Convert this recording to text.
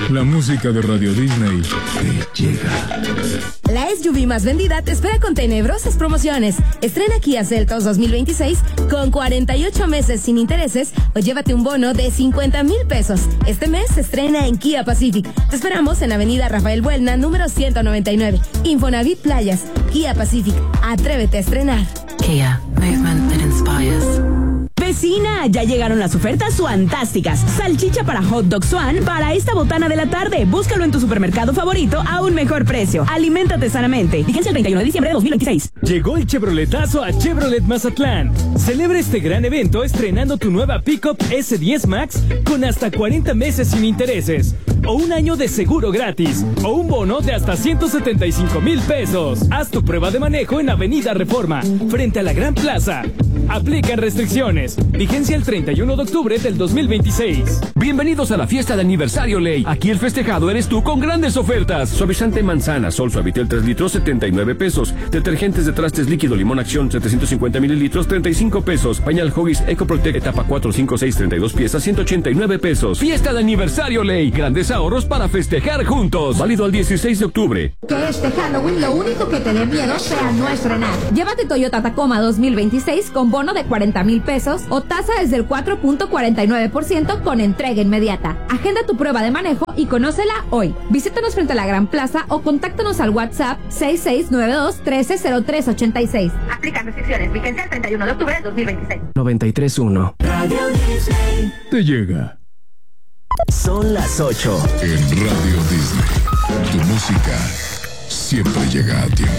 La música de Radio Disney te llega. La SUV más vendida te espera con tenebrosas promociones. Estrena Kia Seltos 2026 con 48 meses sin intereses o llévate un bono de 50,000 pesos. Este mes se estrena en Kia Pacific. Te esperamos en Avenida Rafael Buelna, número 199. Infonavit Playas. Kia Pacific. Atrévete a estrenar. Kia. Movement that inspires. Vecina, ya llegaron las ofertas fantásticas. Salchicha para hot dog Swan para esta botana de la tarde. Búscalo en tu supermercado favorito a un mejor precio. Aliméntate sanamente. Vigencia el 31 de diciembre de 2026. Llegó el Chevroletazo a Chevrolet Mazatlán. Celebra este gran evento estrenando tu nueva Pickup S10 Max con hasta 40 meses sin intereses, o un año de seguro gratis, o un bono de hasta 175,000 pesos. Haz tu prueba de manejo en Avenida Reforma, frente a la Gran Plaza. Aplican restricciones. Vigencia el 31 de octubre del 2026. Bienvenidos a la fiesta de aniversario Ley. Aquí el festejado eres tú con grandes ofertas. Suavizante manzana, Sol Suavitel 3 litros, 79 pesos. Detergentes de trastes líquido Limón Acción, 750 mililitros, 35 pesos. Pañal Huggies Eco Protect etapa 4, 5, 6, 32 piezas, 189 pesos. Fiesta de aniversario Ley. Grandes ahorros para festejar juntos. Válido al 16 de octubre. Que este Halloween lo único que te dé miedo sea no estrenar. Llévate Toyota Tacoma 2026 con bono de 40,000 pesos o tasa desde el 4.49% con entrega inmediata. Agenda tu prueba de manejo y conócela hoy. Visítanos frente a la Gran Plaza o contáctanos al WhatsApp 6692-130386. Aplican restricciones. Vigencia el 31 de octubre de 2026. 93.1 Radio Disney te llega. Son las 8. En Radio Disney, tu música siempre llega a tiempo.